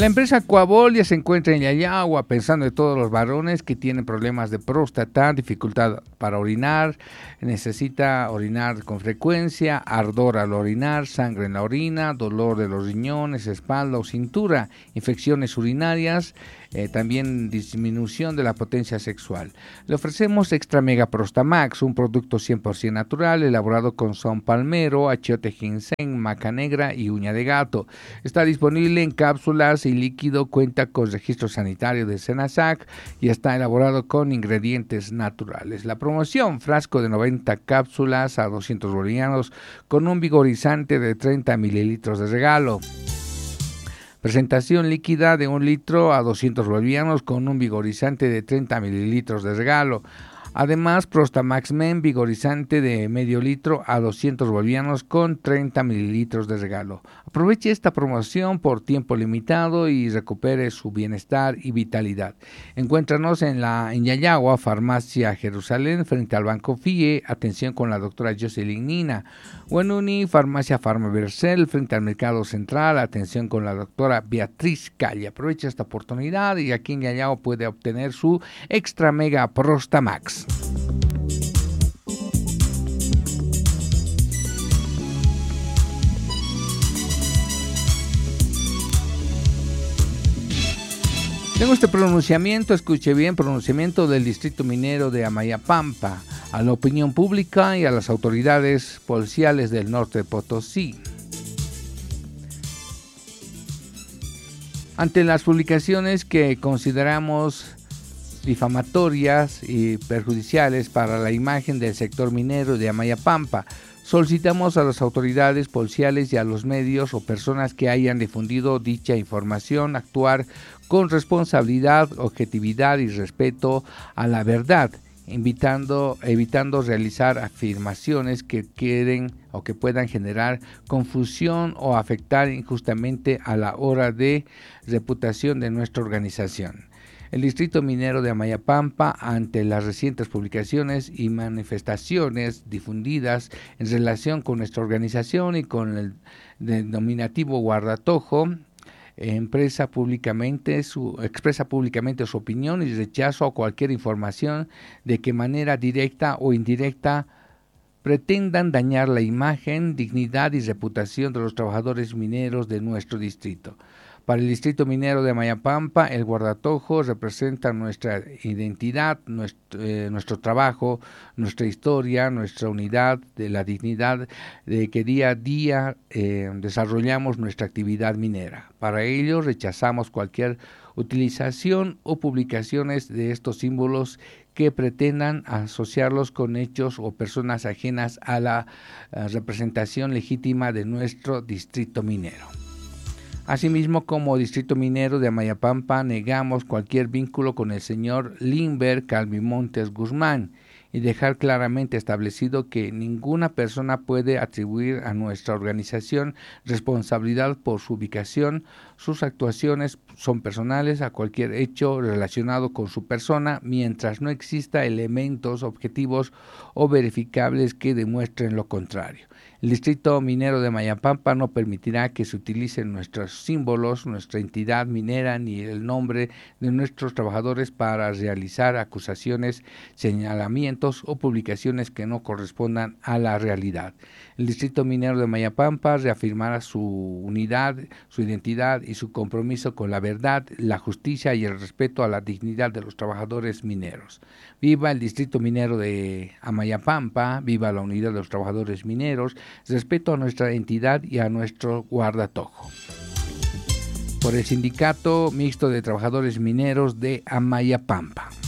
La empresa Coabol ya se encuentra en Yayagua, pensando en todos los varones que tienen problemas de próstata, dificultad para orinar, necesita orinar con frecuencia, ardor al orinar, sangre en la orina, dolor de los riñones, espalda o cintura, infecciones urinarias, también disminución de la potencia sexual. Le ofrecemos Extra Mega Prostamax, un producto 100% natural elaborado con son palmero, achiote ginseng, maca negra y uña de gato. Está disponible en cápsulas y líquido, cuenta con registro sanitario de Senasac y está elaborado con ingredientes naturales. La promoción, frasco de 90 cápsulas a 200 bolivianos con un vigorizante de 30 mililitros de regalo. Presentación líquida de 1 litro a 200 bolivianos con un vigorizante de 30 mililitros de regalo. Además, Prostamax Men, vigorizante de medio litro a 200 bolivianos con 30 mililitros de regalo. Aproveche esta promoción por tiempo limitado y recupere su bienestar y vitalidad. Encuéntranos en Yayagua, Farmacia Jerusalén, frente al Banco FIE, atención con la doctora Jocelyn Nina. Huenuni, Farmacia Farmaversel, frente al Mercado Central, atención con la doctora Beatriz Calle. Aproveche esta oportunidad y aquí en Yayagua puede obtener su Extra Mega Prostamax. Tengo este pronunciamiento, escuche bien, pronunciamiento del Distrito Minero de Amayapampa a la opinión pública y a las autoridades policiales del norte de Potosí. Ante las publicaciones que consideramos difamatorias y perjudiciales para la imagen del sector minero de Amayapampa, solicitamos a las autoridades policiales y a los medios o personas que hayan difundido dicha información actuar con responsabilidad, objetividad y respeto a la verdad, evitando realizar afirmaciones que queden o que puedan generar confusión o afectar injustamente a la hora de reputación de nuestra organización. El Distrito Minero de Amayapampa, ante las recientes publicaciones y manifestaciones difundidas en relación con nuestra organización y con el denominativo guardatojo, expresa públicamente su opinión y rechazo a cualquier información de que manera directa o indirecta pretendan dañar la imagen, dignidad y reputación de los trabajadores mineros de nuestro distrito. Para el Distrito Minero de Amayapampa, el guardatojo representa nuestra identidad, nuestro trabajo, nuestra historia, nuestra unidad, de la dignidad de que día a día desarrollamos nuestra actividad minera. Para ello, rechazamos cualquier utilización o publicaciones de estos símbolos que pretendan asociarlos con hechos o personas ajenas a la representación legítima de nuestro distrito minero. Asimismo, como Distrito Minero de Amayapampa, negamos cualquier vínculo con el señor Limber Calvimontes Guzmán y dejar claramente establecido que ninguna persona puede atribuir a nuestra organización responsabilidad por su ubicación. Sus actuaciones son personales a cualquier hecho relacionado con su persona, mientras no exista elementos objetivos o verificables que demuestren lo contrario. El Distrito Minero de Amayapampa no permitirá que se utilicen nuestros símbolos, nuestra entidad minera ni el nombre de nuestros trabajadores para realizar acusaciones, señalamientos o publicaciones que no correspondan a la realidad. El Distrito Minero de Amayapampa reafirmará su unidad, su identidad y su compromiso con la verdad, la justicia y el respeto a la dignidad de los trabajadores mineros. Viva el Distrito Minero de Amayapampa, viva la unidad de los trabajadores mineros, respeto a nuestra entidad y a nuestro guardatojo. Por el Sindicato Mixto de Trabajadores Mineros de Amayapampa.